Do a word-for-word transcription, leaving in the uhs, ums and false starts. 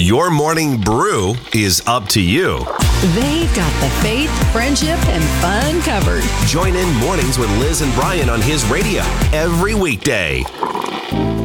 Your morning brew is up to you. They've got the faith, friendship, and fun covered. Join in Mornings with Liz and Brian on His Radio every weekday.